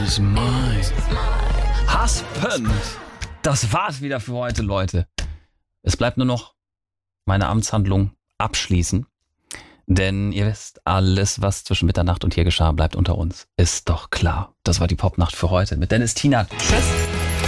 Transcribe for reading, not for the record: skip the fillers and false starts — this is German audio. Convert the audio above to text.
is mine. Husband. Das war's wieder für heute, Leute. Es bleibt nur noch meine Amtshandlung abschließen. Denn ihr wisst, alles, was zwischen Mitternacht und hier geschah, bleibt unter uns. Ist doch klar. Das war die Popnacht für heute mit Dennis Tienert. Tschüss.